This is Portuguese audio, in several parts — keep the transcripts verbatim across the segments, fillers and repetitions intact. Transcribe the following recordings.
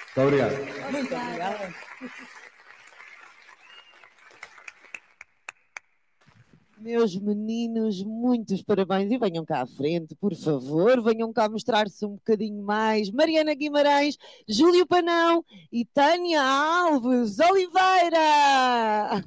Muito obrigado. Muito obrigada. Meus meninos, muitos parabéns e venham cá à frente, por favor, venham cá mostrar-se um bocadinho mais. Mariana Guimarães, Júlio Panão e Tânia Alves Oliveira.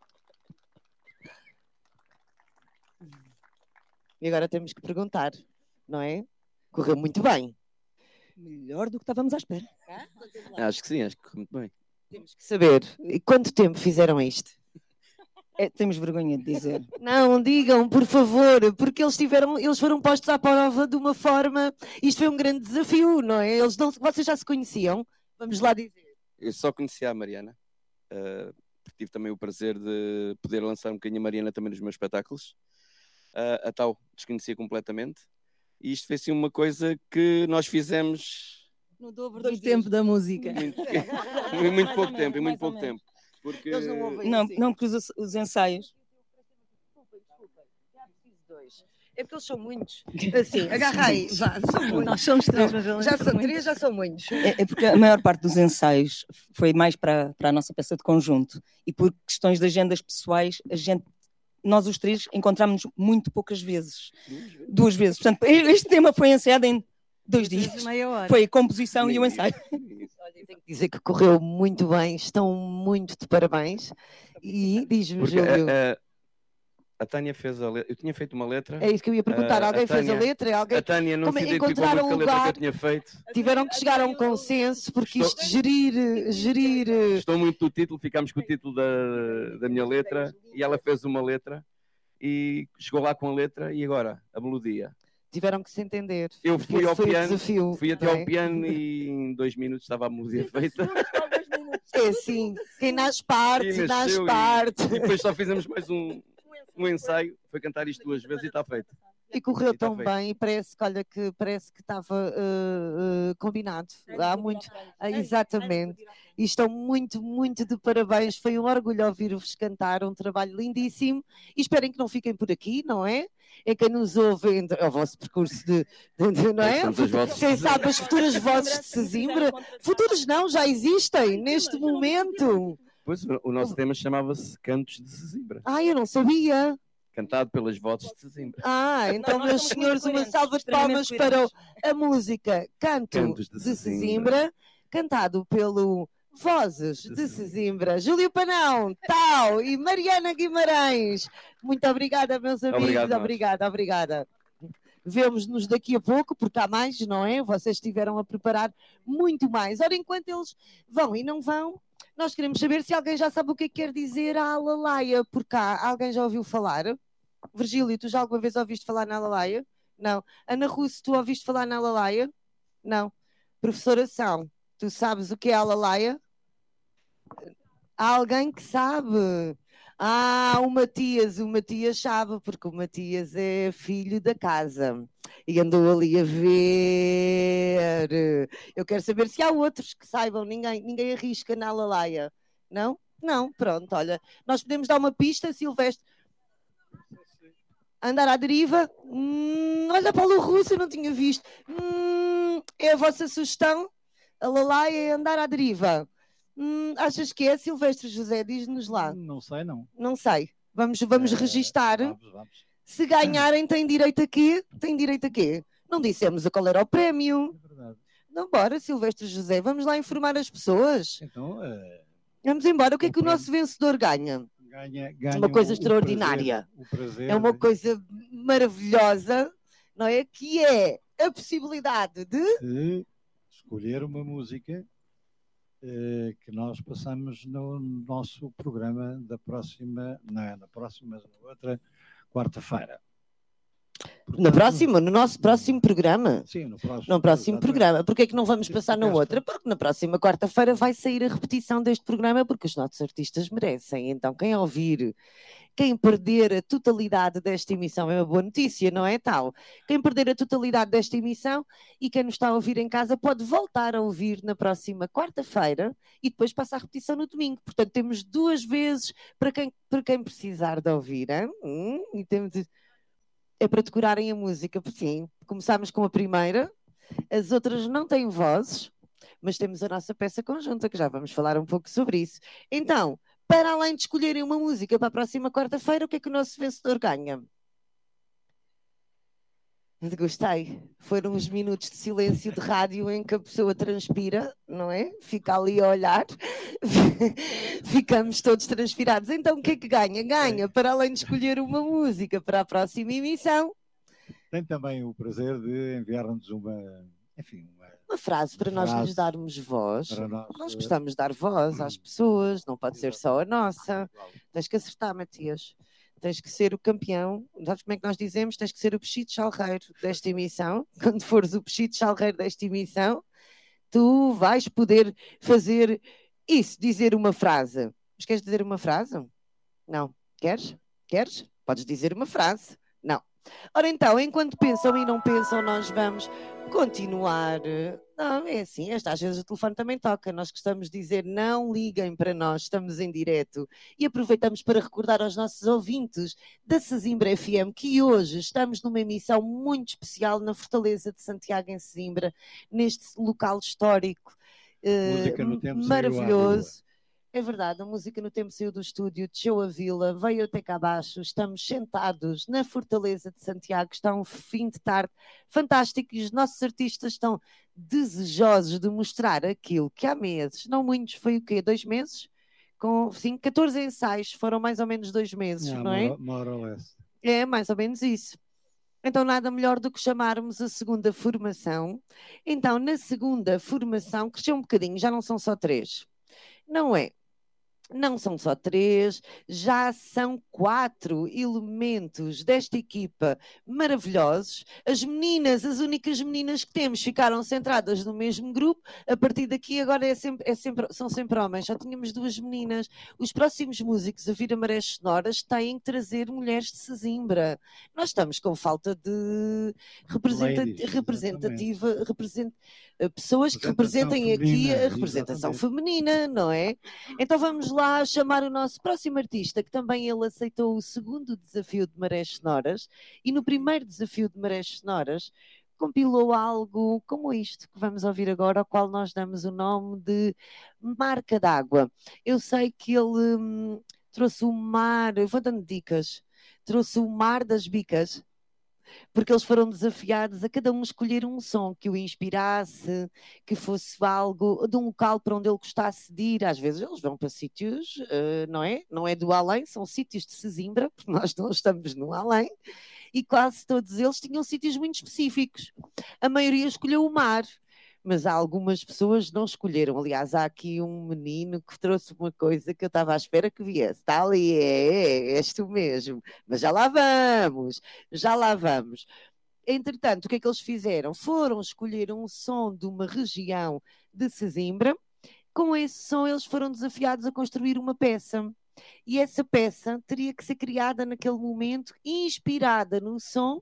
E agora temos que perguntar, não é? Correu muito bem. Melhor do que estávamos à espera. Acho que sim, acho que correu muito bem. Temos que saber, e quanto tempo fizeram isto? É, temos vergonha de dizer. Não, digam, por favor, porque eles, tiveram, eles foram postos à prova de uma forma... Isto foi um grande desafio, não é? Eles não, vocês já se conheciam? Vamos lá dizer. Eu só conhecia a Mariana. Uh, tive também o prazer de poder lançar um bocadinho a Mariana também nos meus espetáculos. Uh, a tal desconhecia completamente. E isto foi assim uma coisa que nós fizemos... No dobro do tempo da música. Muito, em muito pouco tempo, em muito pouco tempo. Porque... Eles não ouvem Não, assim. não porque os, os ensaios... Desculpem, desculpem. Já preciso de dois. É porque eles são muitos. Assim, agarra aí. Vá, são muitos. Nós somos três, mas eles Já são são muitos. três, já são muitos. É, é porque a maior parte dos ensaios foi mais para, para a nossa peça de conjunto. E por questões de agendas pessoais, a gente, nós os três encontramos-nos muito poucas vezes. Duas vezes. Duas vezes. Portanto, este tema foi ensaiado em dois dias. Meia hora. Foi a composição e o ensaio. Olha, tenho que dizer que correu muito bem, estão muito de parabéns. E diz-me, Porque Júlio. a, a, a Tânia fez a letra. Eu tinha feito uma letra. É isso que eu ia perguntar. A- Alguém a fez a Tânia- letra? Alguém... A Tânia não Como se é- identificou muito encontraram com a um letra que lugar? eu tinha feito. Tiveram que chegar a um consenso, porque isto gerir, gerir. Gostou muito do título, ficámos com o título da, da minha letra e ela fez uma letra e chegou lá com a letra e agora a melodia. Tiveram que se entender. Eu porque fui esse ao foi o piano, desafio, fui até não ao é? piano e em dois minutos estava a melodia feita. É assim, quem nasce partes, E nasce nasceu e- partes. E depois só fizemos mais um, um ensaio, foi cantar isto duas vezes e está feito. E correu E tá tão feito. bem, e parece que, olha, que parece que estava uh, uh, combinado. Há muito. Ah, exatamente. E estão muito, muito de parabéns. Foi um orgulho ouvir-vos cantar, um trabalho lindíssimo. E esperem que não fiquem por aqui, não é? É quem nos ouve, é o vosso percurso de, de- de- não é? São as vozes Quem de sabe as futuras vozes de Sesimbra. Futuros não, já existem neste momento. Pois, o- o nosso tema chamava-se Cantos de Sesimbra, Ah, eu não sabia. cantado pelas vozes de Sesimbra. Ah, então, nós meus somos senhores, muito uma coerentes, salva de palmas extremamente para o- a música Canto Cantos de de Sesimbra, cantado pelo Vozes de Sesimbra, Júlio Panão, Tal e Mariana Guimarães. Muito obrigada, meus amigos. Obrigado, nós. Obrigada, obrigada. Vemo-nos daqui a pouco, porque há mais, não é? Vocês estiveram a preparar muito mais. Ora, enquanto eles vão e não vão, nós queremos saber se alguém já sabe o que é que quer dizer a Alalaia por cá. Alguém já ouviu falar? Virgílio, tu já alguma vez ouviste falar na Alalaia? Não. Ana Russo, tu ouviste falar na Alalaia? Não. Professora São, tu sabes o que é a Alalaia? Há alguém que sabe? Ah, o Matias, o Matias sabe, porque o Matias é filho da casa e andou ali a ver. Eu quero saber se há outros que saibam, ninguém, ninguém arrisca na Alalaia. Não? Não, pronto, olha, nós podemos dar uma pista, Silvestre. Andar à deriva? Hum, olha, Paulo Russo, eu não tinha visto. Hum, é a vossa sugestão? A Lalaia é andar à deriva. Hum, achas que é, Silvestre José? Diz-nos lá. Não sei, não. Não sei. Vamos, vamos Eh, registar. Vamos, vamos. Se ganharem, têm direito a quê? Têm direito a quê? Não dissemos a qual era o prémio. É verdade. Não, bora, Silvestre José. Vamos lá informar as pessoas. Então, eh, Vamos embora. O que é O que o prémio. nosso vencedor ganha? ganha, ganha Uma coisa o- o extraordinária. prazer- o prazer É uma de- coisa maravilhosa, não é? Que é a possibilidade de... de escolher uma música eh, que nós passamos no nosso programa da próxima, não é na próxima, mas na outra quarta-feira. Na Portanto, próxima, no nosso próximo programa. Sim, no próximo, No próximo exatamente. programa. Porquê é que não vamos Sim, passar na porque outra? esta- Porque na próxima quarta-feira vai sair a repetição deste programa, porque os nossos artistas merecem. Então, quem ouvir, quem perder a totalidade desta emissão, é uma boa notícia, não é tal? Quem perder a totalidade desta emissão e quem nos está a ouvir em casa pode voltar a ouvir na próxima quarta-feira e depois passa a repetição no domingo. Portanto, temos duas vezes para quem, para quem precisar de ouvir. Hein? Hum, e temos... É para decorarem a música, porque sim, começámos com a primeira, as outras não têm vozes, mas temos a nossa peça conjunta, que já vamos falar um pouco sobre isso. Então, para além de escolherem uma música para a próxima quarta-feira, o que é que o nosso vencedor ganha? Gostei. Foram uns minutos de silêncio de rádio em que a pessoa transpira, não é? Fica ali a olhar. Ficamos todos transpirados. Então, o que é que ganha? Ganha, para além de escolher uma música para a próxima emissão. Tem também o prazer de enviar-nos uma, enfim, uma, uma frase para frase nós lhes darmos voz. nós, nós gostamos de dar voz às pessoas, não pode ser só a nossa. Tens que acertar, Matias. Tens que ser o campeão. Sabes como é que nós dizemos? Tens que ser o peixito chalreiro desta emissão. Quando fores o peixito chalreiro desta emissão, tu vais poder fazer isso, dizer uma frase. Mas queres dizer uma frase? Não. Queres? Queres? Podes dizer uma frase. Não. Ora então, enquanto pensam e não pensam, nós vamos continuar. Não, é assim, esta, às vezes o telefone também toca. Nós gostamos de dizer, não liguem para nós, estamos em direto. E aproveitamos para recordar aos nossos ouvintes da Sesimbra F M que hoje estamos numa emissão muito especial na Fortaleza de Santiago, em Sesimbra, neste local histórico Música no tempo maravilhoso. É verdade, a música no tempo saiu do estúdio, desceu a vila, veio até cá abaixo, estamos sentados na Fortaleza de Santiago, está um fim de tarde fantástico e os nossos artistas estão desejosos de mostrar aquilo que há meses, não muitos, foi o quê? Dois meses? Com, sim, catorze ensaios, foram mais ou menos dois meses, não, não é? More or less. É, mais ou menos isso. Então, nada melhor do que chamarmos a segunda formação. Então, na segunda formação, cresceu um bocadinho, já não são só três. Não é? Não são só três, já são quatro elementos desta equipa maravilhosos. As meninas, as únicas meninas que temos, ficaram centradas no mesmo grupo. A partir daqui agora é sempre, é sempre, são sempre homens. Já tínhamos duas meninas. Os próximos músicos a vir a Marés Sonoras têm que trazer mulheres de Sesimbra. Nós estamos com falta de representa Ladies, representativa, represent pessoas que representem aqui a representação exatamente. Feminina, não é? Então vamos lá chamar o nosso próximo artista, que também ele aceitou o segundo desafio de Marés Sonoras, e no primeiro desafio de Marés Sonoras compilou algo como isto, que vamos ouvir agora, ao qual nós damos o nome de Marca d'Água. Eu sei que ele hum, trouxe o mar, eu vou dando dicas, trouxe o mar das bicas, porque eles foram desafiados a cada um escolher um som que o inspirasse, que fosse algo de um local para onde ele gostasse de ir. Às vezes eles vão para sítios, uh, não é? Não é do além, são sítios de Sesimbra, porque nós não estamos no além, e quase todos eles tinham sítios muito específicos. A maioria escolheu o mar, mas há algumas pessoas que não escolheram. Aliás, há aqui um menino que trouxe uma coisa que eu estava à espera que viesse. Está ali, é, é, és tu mesmo. Mas já lá vamos, já lá vamos. Entretanto, o que é que eles fizeram? Foram escolher um som de uma região de Sesimbra. Com esse som, eles foram desafiados a construir uma peça. E essa peça teria que ser criada naquele momento, inspirada no som,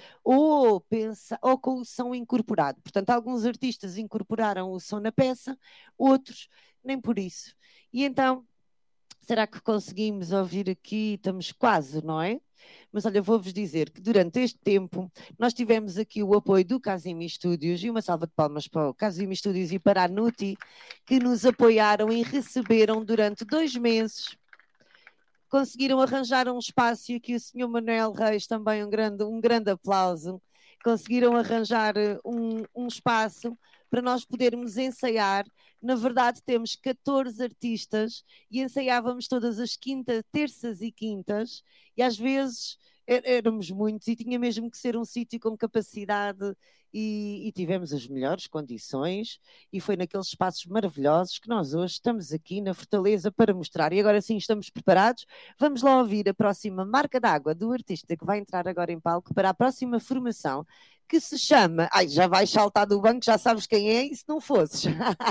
ou, pensa, ou com o som incorporado. Portanto, alguns artistas incorporaram o som na peça, outros nem por isso. E então, será que conseguimos ouvir aqui? Estamos quase, não é? Mas olha, vou-vos dizer que durante este tempo nós tivemos aqui o apoio do Casimi Studios, e uma salva de palmas para o Casimi Studios e para a Nuti, que nos apoiaram e receberam durante dois meses. Conseguiram arranjar um espaço, e aqui o senhor Manuel Reis também um grande, um grande aplauso. Conseguiram arranjar um, um espaço para nós podermos ensaiar. Na verdade, temos catorze artistas e ensaiávamos todas as quintas, terças e quintas, e às vezes éramos muitos e tinha mesmo que ser um sítio com capacidade, e, e tivemos as melhores condições, e foi naqueles espaços maravilhosos que nós hoje estamos aqui na Fortaleza para mostrar. E agora sim, estamos preparados. Vamos lá ouvir a próxima marca d'água do artista que vai entrar agora em palco para a próxima formação, que se chama... Ai, já vais saltar do banco, já sabes quem é, e se não fosses...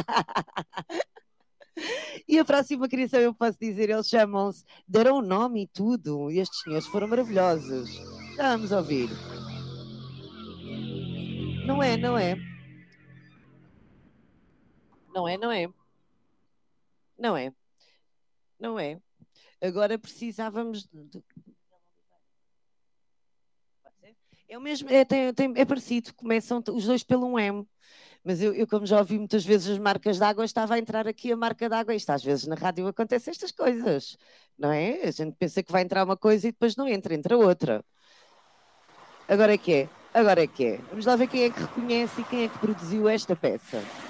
E a próxima criação, eu posso dizer, eles chamam-se, deram o nome e tudo, e estes senhores foram maravilhosos. Já vamos ouvir. Não é, não é. Não é, não é. Não é. Não é. Agora precisávamos de... É o mesmo, é, tem, tem, é parecido, começam os dois pelo um M. Mas eu, eu, como já ouvi muitas vezes as marcas de água, estava a entrar aqui a marca de água. Isto às vezes na rádio acontece estas coisas, não é? A gente pensa que vai entrar uma coisa e depois não entra, entra outra. Agora é que é, agora é que é. Vamos lá ver quem é que reconhece e quem é que produziu esta peça.